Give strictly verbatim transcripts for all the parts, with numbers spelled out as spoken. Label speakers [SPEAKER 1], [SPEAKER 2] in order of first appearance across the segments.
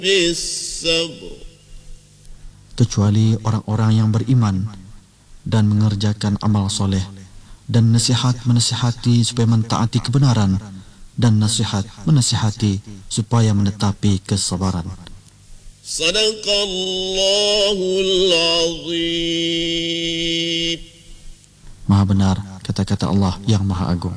[SPEAKER 1] kecuali orang-orang yang beriman dan mengerjakan amal soleh, dan nasihat menasihati supaya mentaati kebenaran, dan nasihat menasihati supaya menetapi kesabaran.
[SPEAKER 2] Sadaqallahul Azim.
[SPEAKER 1] Maha benar kata-kata Allah yang Maha Agung.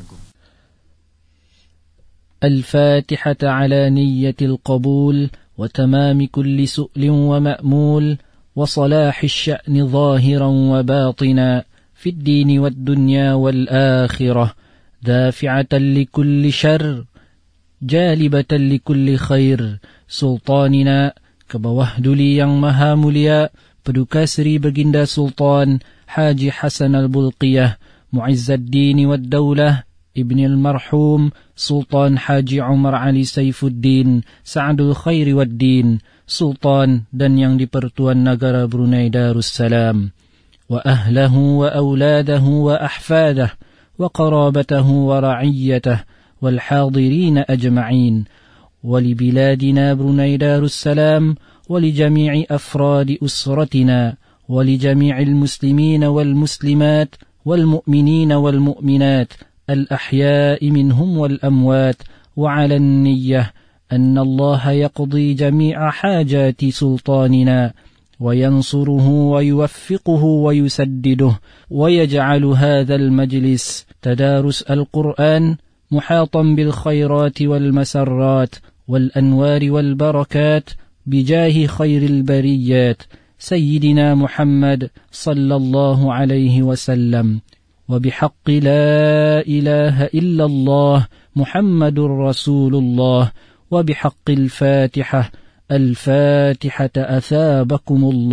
[SPEAKER 3] الفاتحة على نية القبول وتمام كل سؤل ومأمول وصلاح الشأن ظاهرا وباطنا في الدين والدنيا والآخرة دافعة لكل شر جالبة لكل خير سلطاننا كبوهدلي yang maha mulia Paduka Seri Baginda Sultan Haji Hasan Al-Bulqiyah Mu'izz ad-Din wad-Daulah Ibn al-Marhum Sultan Haji Umar Ali Saifuddin Sa'adul Khairi wad-Din Sultan dan yang di-Pertuan Negara Brunei Darussalam wa ahlahu wa awladahu wa ahfadah wa qarabatahu wa ra'iyyatah wal hadirin ajma'in wa li biladina Brunei Darussalam wa li jami'i afradi usratina wa li jami'il muslimin wal muslimat wal mu'minin wal mu'minat الأحياء منهم والأموات وعلى النية أن الله يقضي جميع حاجات سلطاننا وينصره ويوفقه ويسدده ويجعل هذا المجلس تدارس القرآن محاطا بالخيرات والمسرات والأنوار والبركات بجاه خير البريات سيدنا محمد صلى الله عليه وسلم وبحق لا إله إلا الله محمد رسول الله وبحق الفاتحة الفاتحة أثابكم الله.